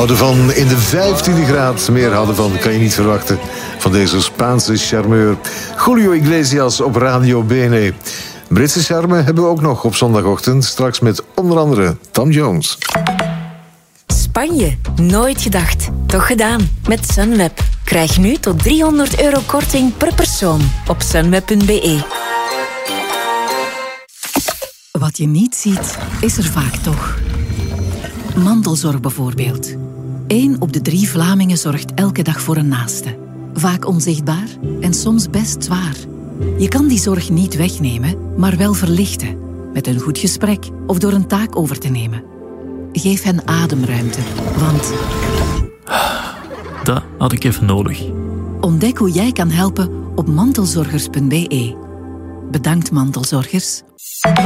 Houden van in de 15e graad. Meer houden van kan je niet verwachten van deze Spaanse charmeur. Julio Iglesias op Radio Bene. Britse charme hebben we ook nog op zondagochtend. Straks met onder andere Tom Jones. Spanje, nooit gedacht. Toch gedaan. Met Sunweb. Krijg nu tot €300 korting per persoon op sunweb.be. Wat je niet ziet, is er vaak toch. Mantelzorg bijvoorbeeld. 1 op de 3 Vlamingen zorgt elke dag voor een naaste. Vaak onzichtbaar en soms best zwaar. Je kan die zorg niet wegnemen, maar wel verlichten. Met een goed gesprek of door een taak over te nemen. Geef hen ademruimte, want... Dat had ik even nodig. Ontdek hoe jij kan helpen op mantelzorgers.be. Bedankt mantelzorgers.